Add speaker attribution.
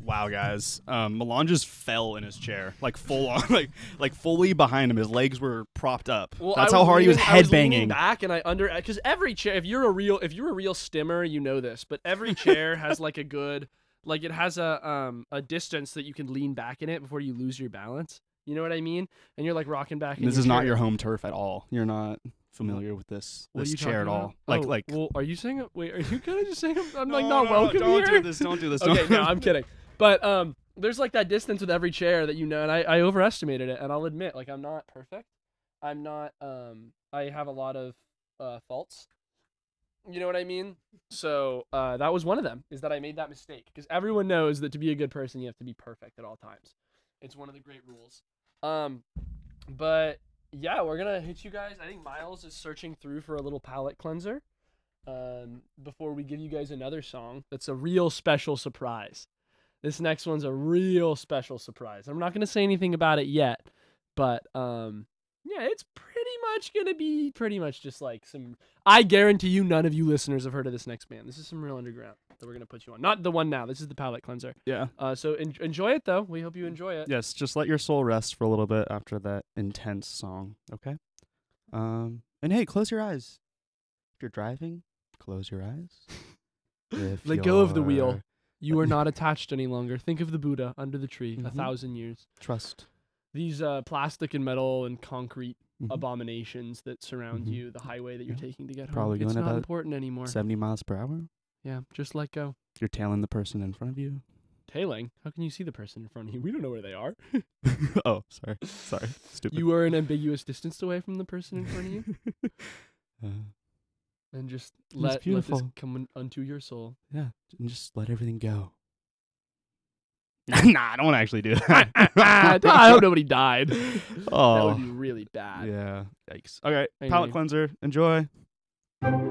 Speaker 1: Wow, guys. Milan just fell in his chair, like full on, like fully behind him. His legs were propped up.
Speaker 2: Well,
Speaker 1: That's how hard he was
Speaker 2: I was leaning
Speaker 1: headbanging.
Speaker 2: back, and because every chair, if you're a real stimmer, you know this, but every chair has like a good, like it has a distance that you can lean back in it before you lose your balance. You know what I mean? And you're like rocking back.
Speaker 1: This is not your home turf at all. You're not familiar with this chair at all. Like,
Speaker 2: well, are you saying? Wait, are you kind of just saying I'm like
Speaker 1: no,
Speaker 2: not welcome
Speaker 1: don't
Speaker 2: here?
Speaker 1: Don't do this.
Speaker 2: Okay, no, I'm kidding. But there's like that distance with every chair that and I overestimated it, and I'll admit, like I'm not perfect. I'm not. I have a lot of faults. You know what I mean? So that was one of them. Is that I made that mistake because everyone knows that to be a good person, you have to be perfect at all times. It's one of the great rules. But yeah, we're gonna hit you guys. I think Miles is searching through for a little palate cleanser. Before we give you guys another song, that's a real special surprise. This next one's a real special surprise. I'm not gonna say anything about it yet, but yeah, it's pretty much gonna be just like some. I guarantee you, none of you listeners have heard of this next band. This is some real underground that we're gonna put you on. Not the one now. This is the palate cleanser.
Speaker 1: Yeah.
Speaker 2: So enjoy it though. We hope you enjoy it.
Speaker 1: Yes, just let your soul rest for a little bit after that intense song. Okay. And hey, close your eyes. If you're driving, close your eyes.
Speaker 2: Let go of the wheel. You are not attached any longer. Think of the Buddha under the tree, 1,000 years.
Speaker 1: Trust.
Speaker 2: These plastic and metal and concrete abominations that surround you, the highway that you're taking to get
Speaker 1: Probably
Speaker 2: home. It's
Speaker 1: going
Speaker 2: not
Speaker 1: about
Speaker 2: important anymore.
Speaker 1: 70 miles per hour.
Speaker 2: Yeah, just let go.
Speaker 1: You're tailing the person in front of you.
Speaker 2: Tailing? How can you see the person in front of you? We don't know where they are.
Speaker 1: Oh, sorry. Stupid.
Speaker 2: You are an ambiguous distance away from the person in front of you. And just let this come unto your soul.
Speaker 1: Yeah, and just let everything go. Nah, I don't want to actually do that.
Speaker 2: I hope nobody died.
Speaker 1: Oh,
Speaker 2: that would be really bad.
Speaker 1: Yeah, yikes. Okay,
Speaker 2: Anyway.
Speaker 1: palate cleanser. Enjoy.